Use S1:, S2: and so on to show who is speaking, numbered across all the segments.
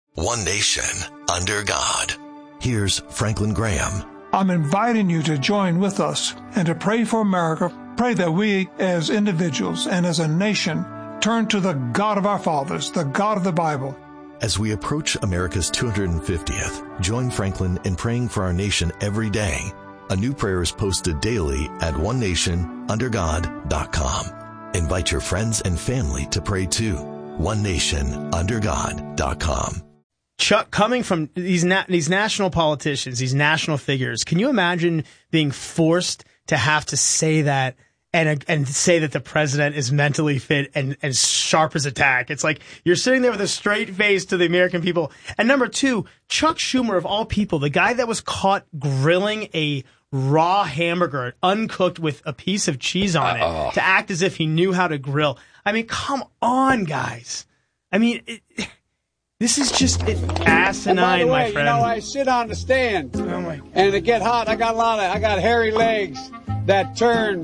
S1: One nation, under God. Here's Franklin Graham.
S2: I'm inviting you to join with us and to pray for America. Pray that we as individuals and as a nation turn to the God of our fathers, the God of the Bible.
S1: As we approach America's 250th, join Franklin in praying for our nation every day. A new prayer is posted daily at onenationundergod.com. Invite your friends and family to pray too. onenationundergod.com.
S3: Chuck, coming from these national politicians, these national figures, can you imagine being forced to have to say that and say that the president is mentally fit and sharp as a tack? It's like you're sitting there with a straight face to the American people. And number two, Chuck Schumer, of all people, the guy that was caught grilling a raw hamburger, uncooked with a piece of cheese on it, to act as if he knew how to grill. I mean, come on, guys. I mean, this is just asinine,
S4: by the way,
S3: my friend.
S4: I sit on the stand, and it get hot. I got hairy legs that turn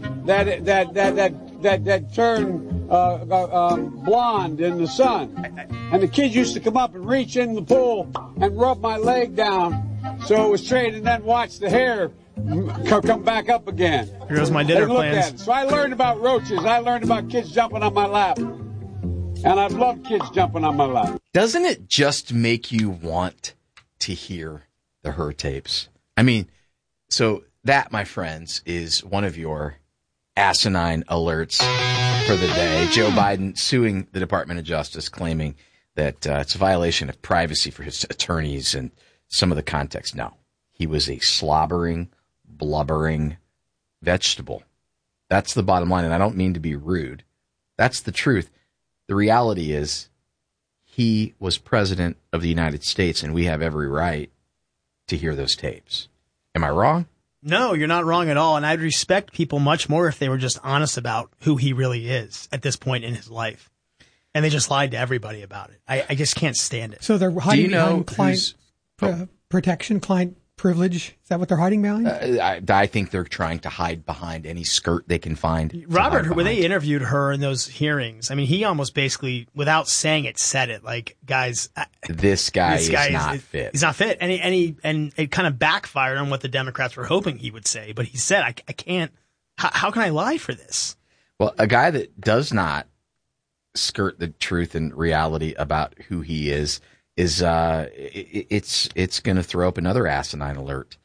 S4: blonde in the sun. And the kids used to come up and reach in the pool and rub my leg down so it was straight, and then watch the hair come back up again.
S3: Here goes my dinner plans.
S4: So I learned about roaches. I learned about kids jumping on my lap. And I've loved kids jumping on my lap.
S5: Doesn't it just make you want to hear the Her tapes? I mean, so that, my friends, is one of your asinine alerts for the day. Joe Biden suing the Department of Justice, claiming that it's a violation of privacy for his attorneys and some of the context. No, he was a slobbering, blubbering vegetable. That's the bottom line, and I don't mean to be rude. That's the truth. The reality is he was president of the United States, and we have every right to hear those tapes. Am I wrong?
S3: No, you're not wrong at all, and I'd respect people much more if they were just honest about who he really is at this point in his life. And they just lied to everybody about it. I just can't stand it.
S6: So they're hiding behind client protection, client privilege. Is that what they're hiding behind?
S5: I think they're trying to hide behind any skirt they can find.
S3: Robert, when they interviewed her in those hearings, I mean, he almost basically, without saying it, said it. Like, guys,
S5: this guy is not fit.
S3: He's not fit, and it kind of backfired on what the Democrats were hoping he would say. But he said, "I can't. How can I lie for this?"
S5: Well, a guy that does not skirt the truth and reality about who he is it's going to throw up another asinine alert.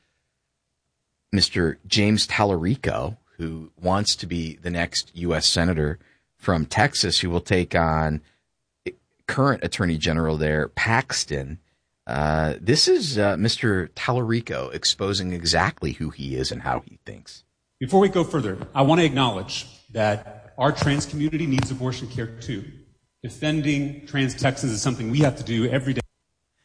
S5: Mr. James Tallarico, who wants to be the next U.S. Senator from Texas, who will take on current Attorney General there, Paxton. This is Mr. Tallarico exposing exactly who he is and how he thinks.
S7: Before we go further, I want to acknowledge that our trans community needs abortion care too. Defending trans Texans is something we have to do every day.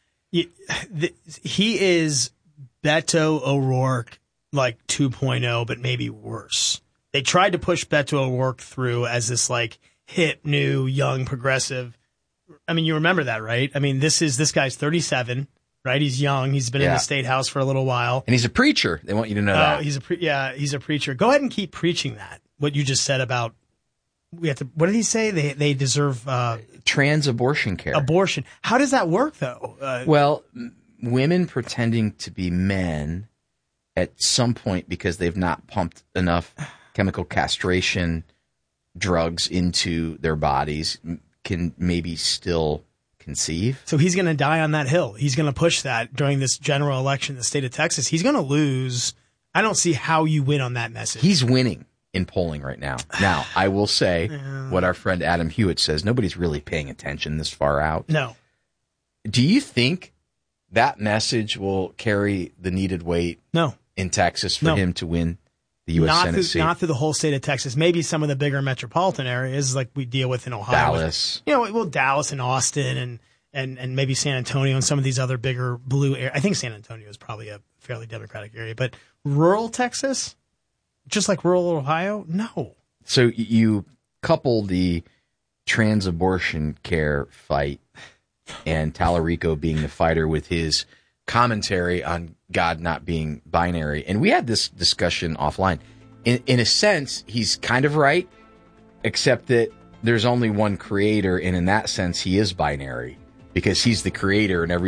S3: He is Beto O'Rourke, like 2.0, but maybe worse. They tried to push Beto O'Rourke through as this like hip, new, young, progressive. I mean, you remember that, right? I mean, this guy's 37, right? He's young. He's been in the state house for a little while,
S5: and he's a preacher. They want you to know that.
S3: He's a preacher. Go ahead and keep preaching that. What you just said about. We have to. What did he say? They deserve
S5: trans abortion care.
S3: Abortion. How does that work, though?
S5: Well, women pretending to be men at some point because they've not pumped enough chemical castration drugs into their bodies can maybe still conceive.
S3: So he's going to die on that hill. He's going to push that during this general election in the state of Texas. He's going to lose. I don't see how you win on that message.
S5: He's winning in polling right now. Now, I will say what our friend Adam Hewitt says. Nobody's really paying attention this far out.
S3: No.
S5: Do you think that message will carry the needed weight in Texas for him to win the U.S. Senate seat?
S3: Not through the whole state of Texas. Maybe some of the bigger metropolitan areas like we deal with in Ohio.
S5: Dallas.
S3: Dallas and Austin and maybe San Antonio and some of these other bigger blue areas. I think San Antonio is probably a fairly Democratic area. But rural Texas? Just like rural Ohio? No.
S5: So you couple the trans abortion care fight and Tallarico being the fighter with his commentary on God not being binary. And we had this discussion offline. In a sense, he's kind of right, except that there's only one creator. And in that sense, he is binary because he's the creator and every